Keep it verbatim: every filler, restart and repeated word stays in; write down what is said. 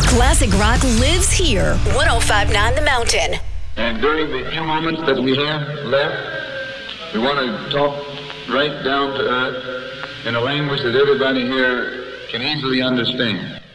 Classic rock lives here. one oh five point nine The Mountain. And during the few moments that we have left, we want to talk right down to earth in a language that everybody here can easily understand.